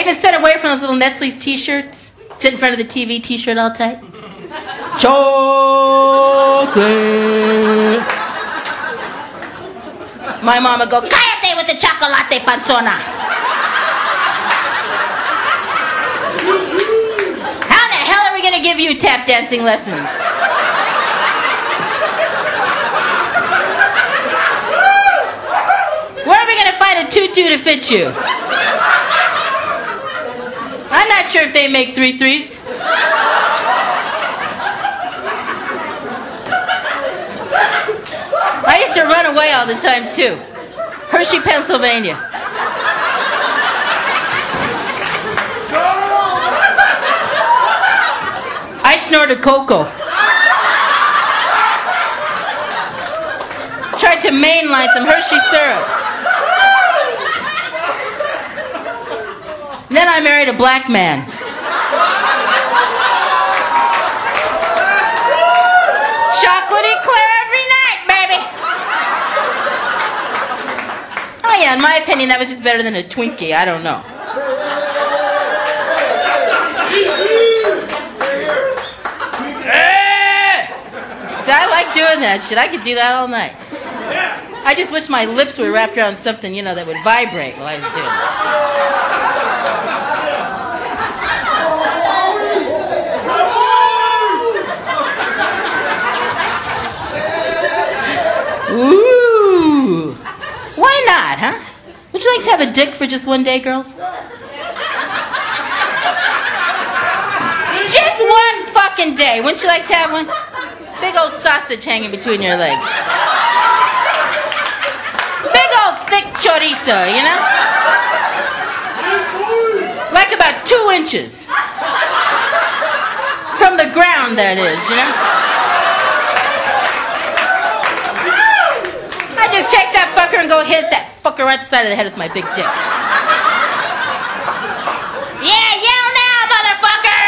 even sent away from those little Nestle's t-shirts. Sit in front of the TV, t-shirt all tight. Chocolate. My mom would go, cállate with the chocolate, panzona. How the hell are we going to give you tap dancing lessons? Where are we going to find a tutu to fit you? I'm not sure if they make 3/3s. I used to run away all the time, too. Hershey, Pennsylvania. I snorted cocoa. Tried to mainline some Hershey syrup. And then I married a black man. Chocolatey clear every night, baby. Oh yeah, in my opinion, that was just better than a Twinkie. I don't know. See, I like doing that shit. I could do that all night. I just wish my lips were wrapped around something, that would vibrate while I was doing it. Ooh. Why not, huh? Would you like to have a dick for just one day, girls? Just one fucking day. Wouldn't you like to have one? Big old sausage hanging between your legs. Big old thick chorizo, Like about 2 inches. From the ground, that is, I just take that fucker and go hit that fucker right side of the head with my big dick. Yeah, yell now, motherfucker!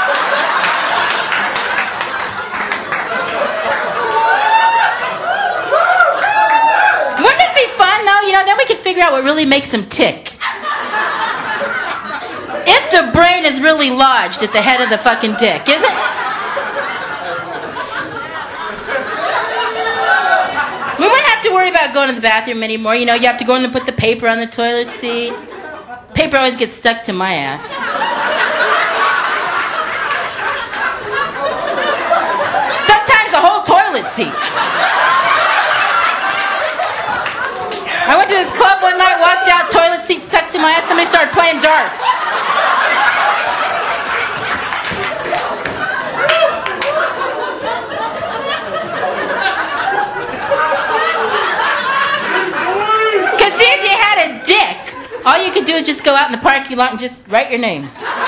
Wouldn't it be fun, though? Then we could figure out what really makes them tick. If the brain is really lodged at the head of the fucking dick, is it? We wouldn't have to worry about going to the bathroom anymore. You have to go in and put the paper on the toilet seat. Paper always gets stuck to my ass. Sometimes the whole toilet seat. I went to this club one night, walked out, toilet seat stuck to my ass. Somebody started playing darts. Because see, if you had a dick, all you could do is just go out in the parking lot and just write your name.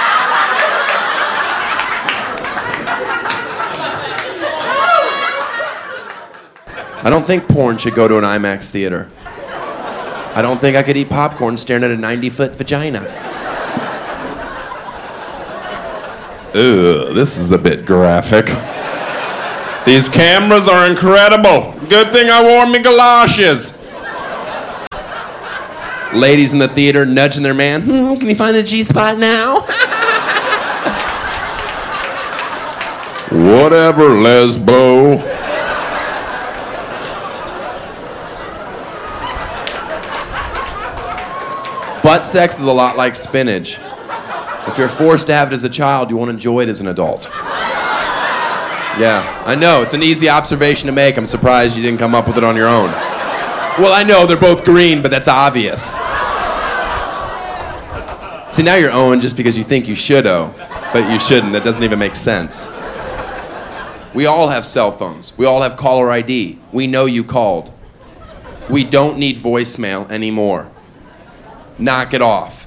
I don't think porn should go to an IMAX theater. I don't think I could eat popcorn staring at a 90-foot vagina. Ugh, this is a bit graphic. These cameras are incredible. Good thing I wore my galoshes. Ladies in the theater nudging their man. Can you find the G-spot now? Whatever, lesbo. Butt sex is a lot like spinach. If you're forced to have it as a child, you won't enjoy it as an adult. Yeah, I know. It's an easy observation to make. I'm surprised you didn't come up with it on your own. Well, I know they're both green, but that's obvious. See, now you're owing just because you think you should owe, but you shouldn't. That doesn't even make sense. We all have cell phones. We all have caller ID. We know you called. We don't need voicemail anymore. Knock it off.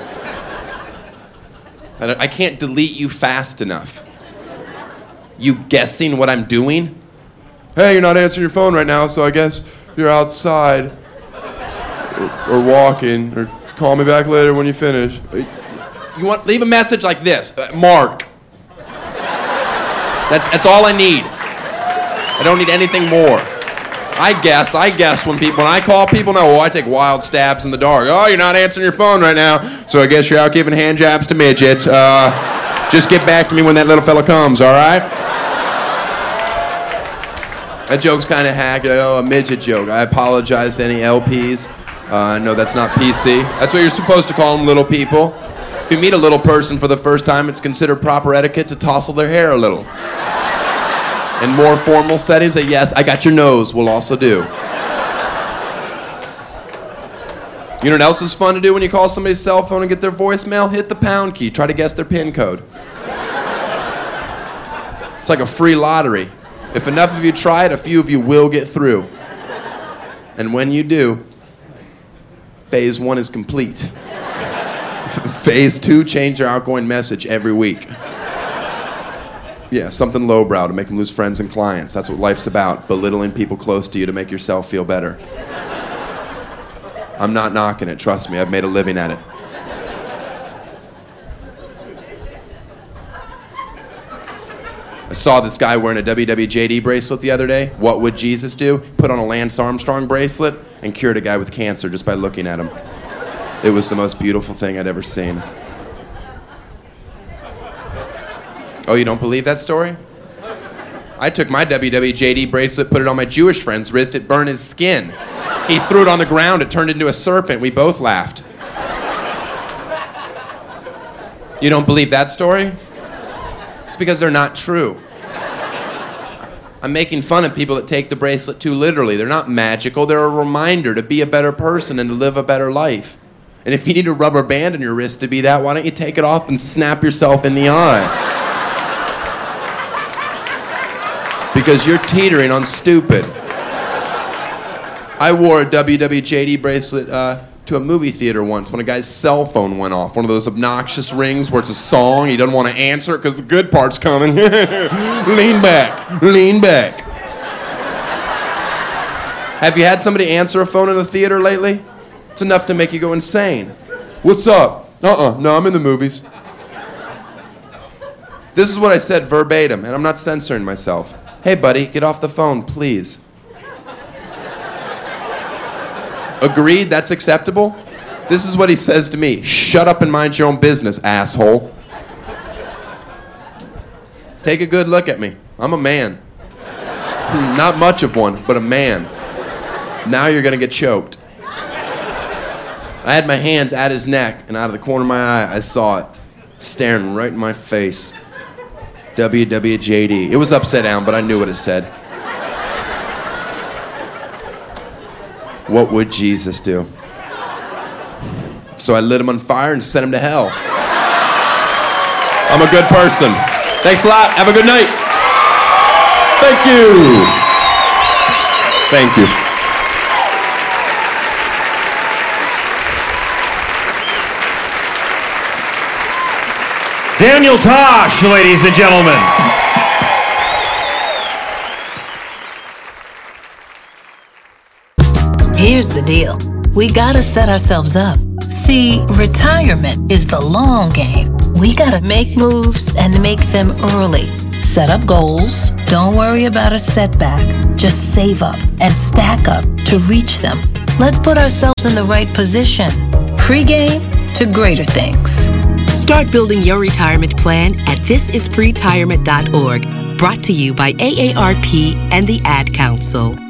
I can't delete you fast enough. You guessing what I'm doing? Hey, you're not answering your phone right now, so I guess you're outside or walking, or call me back later when you finish. Leave a message like this, Mark. That's all I need. I don't need anything more. I guess when I call people, I take wild stabs in the dark. Oh, you're not answering your phone right now, so I guess you're out giving hand jobs to midgets. Just get back to me when that little fella comes, all right? That joke's kind of hack. A midget joke. I apologize to any LPs. No, that's not PC. That's what you're supposed to call them, little people. If you meet a little person for the first time, it's considered proper etiquette to tousle their hair a little. In more formal settings, a yes, I got your nose will also do. You know what else is fun to do when you call somebody's cell phone and get their voicemail? Hit the pound key. Try to guess their PIN code. It's like a free lottery. If enough of you try it, a few of you will get through. And when you do, phase 1 is complete. Phase 2, change your outgoing message every week. Yeah, something lowbrow to make them lose friends and clients. That's what life's about, belittling people close to you to make yourself feel better. I'm not knocking it, trust me, I've made a living at it. I saw this guy wearing a WWJD bracelet the other day. What would Jesus do? Put on a Lance Armstrong bracelet and cured a guy with cancer just by looking at him. It was the most beautiful thing I'd ever seen. Oh, you don't believe that story? I took my WWJD bracelet, put it on my Jewish friend's wrist, it burned his skin. He threw it on the ground, it turned into a serpent. We both laughed. You don't believe that story? It's because they're not true. I'm making fun of people that take the bracelet too literally. They're not magical, they're a reminder to be a better person and to live a better life. And if you need a rubber band on your wrist to be that, why don't you take it off and snap yourself in the eye? Because you're teetering on stupid. I wore a WWJD bracelet to a movie theater once when a guy's cell phone went off. One of those obnoxious rings where it's a song, he doesn't want to answer it because the good part's coming. Lean back, lean back. Have you had somebody answer a phone in the theater lately? It's enough to make you go insane. What's up? No, I'm in the movies. This is what I said verbatim, and I'm not censoring myself. Hey, buddy, get off the phone, please. Agreed? That's acceptable? This is what he says to me. Shut up and mind your own business, asshole. Take a good look at me. I'm a man. Not much of one, but a man. Now you're gonna get choked. I had my hands at his neck, and out of the corner of my eye, I saw it, staring right in my face. WWJD. It was upside down, but I knew what it said. What would Jesus do? So I lit him on fire and sent him to hell. I'm a good person. Thanks a lot. Have a good night. Thank you. Thank you. Daniel Tosh, ladies and gentlemen. Here's the deal. We gotta set ourselves up. See, retirement is the long game. We gotta make moves and make them early. Set up goals. Don't worry about a setback. Just save up and stack up to reach them. Let's put ourselves in the right position. Pre-game to greater things. Start building your retirement plan at thisispretirement.org. Brought to you by AARP and the Ad Council.